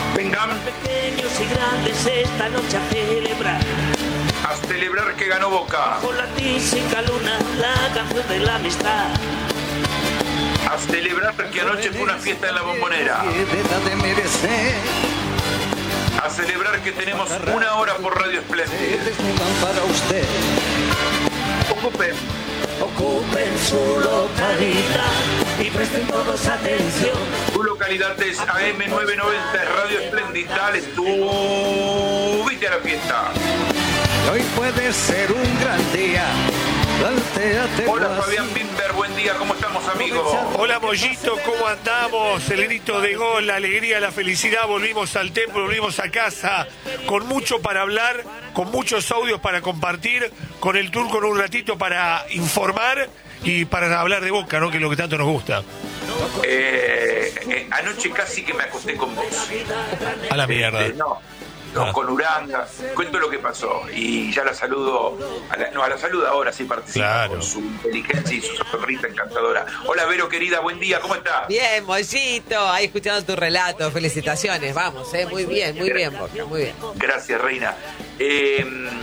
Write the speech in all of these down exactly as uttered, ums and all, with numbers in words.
Vengan pequeños y grandes esta noche a celebrar. a celebrar que ganó Boca. Con la tísica luna, la canción de la amistad. A celebrar que anoche fue una fiesta en la Bombonera. A celebrar que tenemos una hora por Radio Espléndida. Ocupen. Ocupen su localidad y presten todos atención. Tu localidad es A M novecientos noventa, Radio Espléndida. Dale, subite a la fiesta. Hoy puede ser un gran día. Hola Fabián Bimber, buen día, ¿cómo estamos, amigos? Hola Mollito, ¿cómo andamos? El grito de gol, la alegría, la felicidad, volvimos al templo, volvimos a casa, con mucho para hablar, con muchos audios para compartir, con el tour con un ratito para informar y para hablar de Boca, ¿no? Que es lo que tanto nos gusta. Eh, eh, anoche casi que me acosté con vos. A la mierda. Eh, no. No, Ah. con Uranga, cuento lo que pasó y ya la saludo, a la, no, a la saludo ahora, sí participa Claro. con su inteligencia y su sonrisa encantadora. Hola Vero, querida, buen día, ¿cómo estás? Bien, Mollito, ahí escuchando tu relato, felicitaciones, vamos, eh, muy bien, muy bien, Boca, muy bien. Gracias, Reina. Eh,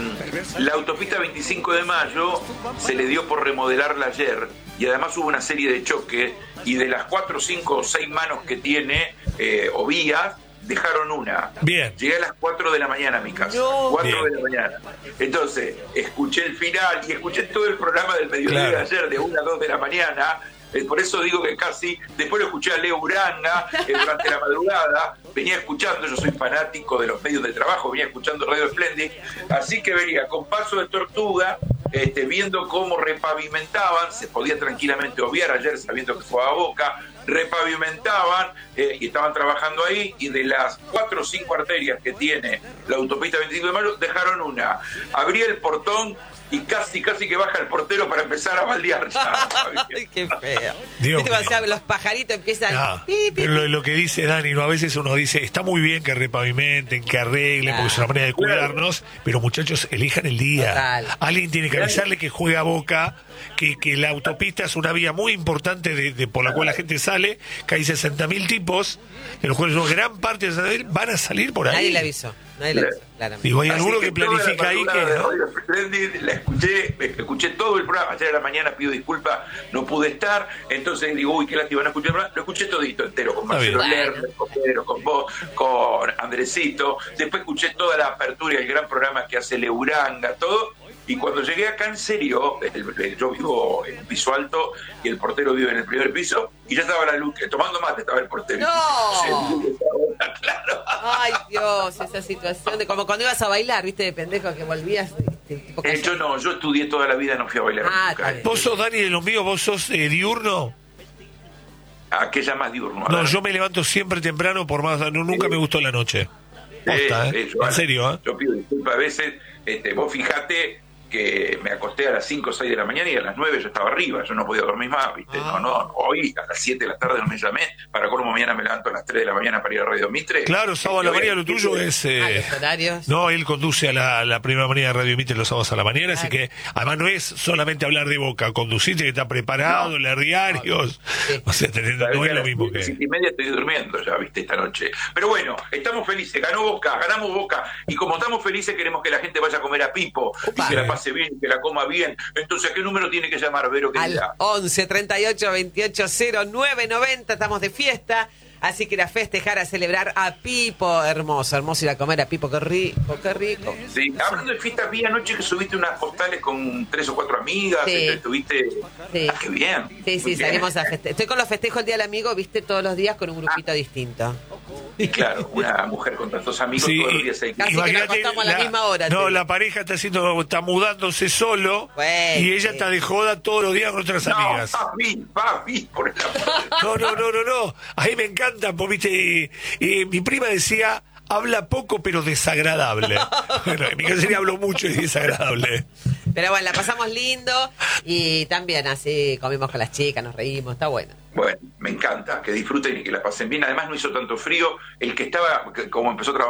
la autopista veinticinco de mayo se le dio por remodelarla ayer y además hubo una serie de choques y de las cuatro, cinco o seis manos que tiene eh, o vías, dejaron una. Bien. Llegué a las cuatro de la mañana a mi casa. No. cuatro Bien. de la mañana. Entonces, escuché el final y escuché todo el programa del mediodía Claro. de ayer, de una a dos de la mañana. Eh, por eso digo que casi, después lo escuché a Leo Uranga eh, durante la madrugada, venía escuchando, yo soy fanático de los medios de trabajo, venía escuchando Radio Espléndida, así que venía con paso de tortuga, este, viendo cómo repavimentaban, se podía tranquilamente obviar ayer sabiendo que fue a Boca, repavimentaban eh, y estaban trabajando ahí, y de las cuatro o cinco arterias que tiene la autopista veinticinco de mayo, dejaron una. Abrí el portón y casi, casi que baja el portero para empezar a baldear ya. Ay, qué feo. Dios ¿Viste cuando mío. se- los pajaritos empiezan? Ah, pi, pi, pero lo, pi? lo que dice Dani, ¿no? A veces uno dice, está muy bien que repavimenten, que arreglen, Claro. porque es una manera de cuidarnos, pero muchachos, elijan el día. Total. Alguien tiene que avisarle que juega a Boca, que, que la autopista es una vía muy importante de, de- por la cual la gente sale, que hay sesenta mil tipos, en los cuales una gran parte de sesenta mil van a salir por ahí. Nadie le avisó, nadie le avisó, claramente. Digo, hay Así alguno que toda la planifica ahí que... madrugada de ¿no? Radio Espléndida, la escuché, escuché todo el programa. Ayer a la mañana pido disculpas, no pude estar. Entonces digo, uy, qué lástima, no escuché el programa. Lo escuché todito entero, con Está Marcelo bien. Lerner, con Pedro, con vos, con Andresito. Después escuché toda la apertura y el gran programa que hace Leuranga, todo. Y cuando llegué acá, en serio, el- el- yo vivo en un piso alto y el portero vive en el primer piso, y ya estaba la luz, que tomando mate estaba el portero. ¡No! Claro. Ay, Dios, esa situación de como cuando ibas a bailar, ¿viste? De pendejo que volvías. este, tipo Eh, yo no, yo estudié toda la vida, no fui a bailar Ah, nunca. está bien. ¿Vos sos Dani de los míos? ¿Vos sos eh, diurno? ¿A qué llamas diurno? A No, ver. yo me levanto siempre temprano, por más... no, nunca me gustó la noche. Posta, Eh, ¿eh? eh, Joana, En serio, ¿eh? Yo pido disculpas a veces. Este, vos fijate que me acosté a las cinco o seis de la mañana y a las nueve yo estaba arriba, yo no podía dormir más, ¿viste? Ah. No, no, hoy a las siete de la tarde no me llamé, para colmo mañana me levanto a las tres de la mañana para ir a Radio Mitre. Claro, sábado a la mañana lo tuyo es... Ah, eh, los horarios. no, él conduce a la, la primera mañana de Radio Mitre los sábados a la mañana, así Claro. que además no es solamente hablar de Boca, conducir que está preparado, No. leer diarios, Sí. o sea, tener- Sabés no que es a lo las mismo que... siete y media estoy durmiendo ya, viste, esta noche. Pero bueno, estamos felices, ganó Boca, ganamos Boca, y como estamos felices queremos que la gente vaya a comer a Pipo, y Upa. que la pase bien, y que la coma bien. Entonces, ¿a qué número tiene que llamar, Vero, Al querida? once, treinta y ocho, veintiocho, cero nueve, noventa, estamos de fiesta. Así que ir a festejar, a celebrar a Pipo. Hermoso, hermoso ir a comer a Pipo, qué rico, qué rico. Sí, hablando de fiestas, vi anoche que subiste unas postales con tres o cuatro amigas, Sí. este, estuviste... Sí. Ah, qué bien. Sí, Muy sí, bien. salimos a festejar. Estoy con los festejos el Día del Amigo, viste, todos los días con un grupito distinto. Y claro, una mujer con tantos amigos Sí, todos los y- días hay que... Casi que nos imagínate, acostamos a la misma hora, te No, digo. la pareja está haciendo, está mudándose solo Bueno, y ella sí. está de joda todos los días con otras No, amigas. papi, papi, por el amor de- No, no, no, no, no. A mí me encanta, porque viste, eh, eh, mi prima decía, habla poco pero desagradable. Bueno, en mi caso sería hablo mucho y desagradable. Pero bueno, la pasamos lindo y también así comimos con las chicas, nos reímos, está bueno. Bueno, me encanta, que disfruten y que la pasen bien. Además no hizo tanto frío. El que estaba, que como empezó a trabajar